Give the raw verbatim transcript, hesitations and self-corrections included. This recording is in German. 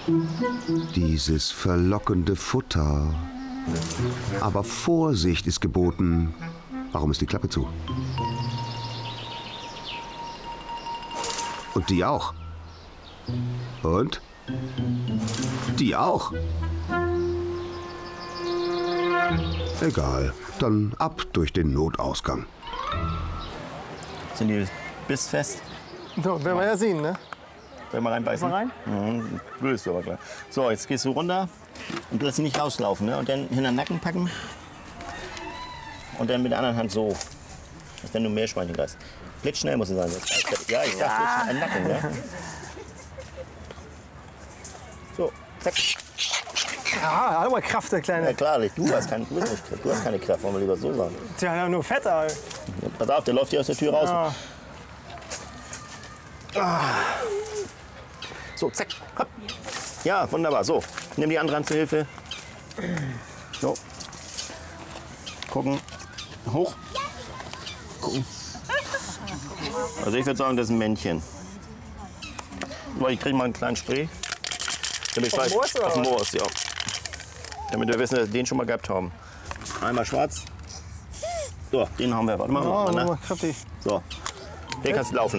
Dieses verlockende Futter. Aber Vorsicht ist geboten. Warum ist die Klappe zu? Und die auch. Und? Die auch. Egal, dann ab durch den Notausgang. Sind die bissfest? So, werden wir ja sehen, ne? Soll ich mal reinbeißen? Mal rein? Mhm, willst du aber klar. So, jetzt gehst du runter und lass sie nicht rauslaufen, ne? Und dann hinter den Nacken packen. Und dann mit der anderen Hand so. Als wenn du Meerschweinchen greifst. Blitzschnell muss es sein. Ja, ich sag ja. Ein Nacken, ne? So, zack. Ja, hat aber Kraft, der Kleine. Ja, klar, du hast keine, du hast nicht, du hast keine Kraft, wollen wir lieber so sagen. Tja, ja, nur Fett, ey. Pass auf, der läuft hier aus der Tür raus. Ja. So, zack, hopp. Ja, wunderbar. So, nimm die andere Hand zur Hilfe. So. Gucken. Hoch. Gucken. Also ich würde sagen, das ist ein Männchen. So, ich kriege mal einen kleinen Spray. Damit ich Auf weiß, Moos, oder auf dem was? Moos, ja. Damit wir wissen, dass wir den schon mal gehabt haben. Einmal schwarz. So, den haben wir. Warte mal. Oh, Warte, mal ne? kräftig. So, den kannst du laufen